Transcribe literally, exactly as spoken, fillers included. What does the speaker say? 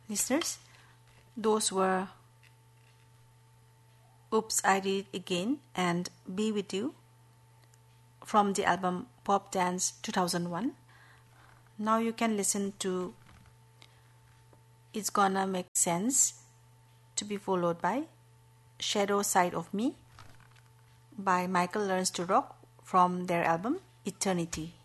listeners, those were Oops, I Did It Again and Be With You from the album Pop Dance two thousand one. Now you can listen to It's Gonna Make Sense, to be followed by Shadow Side of Me by Michael Learns to Rock from their album Eternity.